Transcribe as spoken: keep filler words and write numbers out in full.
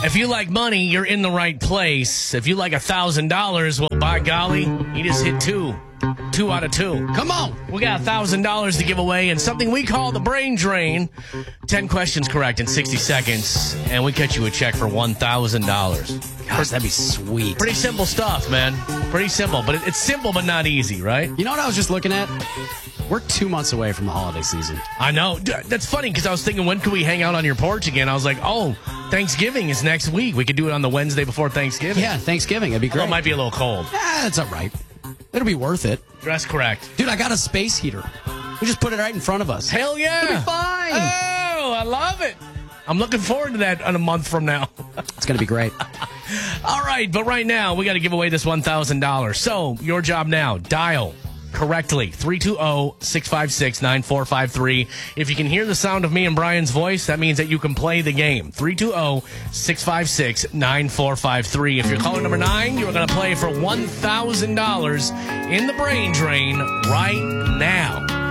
If you like money, you're in the right place. If you like one thousand dollars, well, by golly, you just hit two. Two out of two. Come on. We got one thousand dollars to give away and something we call the brain drain. ten questions correct in sixty seconds, and we cut you a check for one thousand dollars. Gosh, that'd be sweet. Pretty simple stuff, man. Pretty simple, but it's simple but not easy, right? You know what I was just looking at? We're two months away from the holiday season. I know. That's funny because I was thinking, when can we hang out on your porch again? I was like, oh, Thanksgiving is next week. We could do it on the Wednesday before Thanksgiving. Yeah, Thanksgiving. It'd be great. Although it might be a little cold. Yeah, that's all right. It'll be worth it. Dress correct. Dude, I got a space heater. We just put it right in front of us. Hell yeah. It'll be fine. Oh, I love it. I'm looking forward to that in a month from now. It's going to be great. All right, but right now, we got to give away this one thousand dollars. So, your job now, dial correctly, three two zero, six five six, nine four five three. If you can hear the sound of me and Brian's voice, that means that you can play the game. three two zero, six five six, nine four five three. If you're caller number nine, you're going to play for one thousand dollars in the brain drain right now.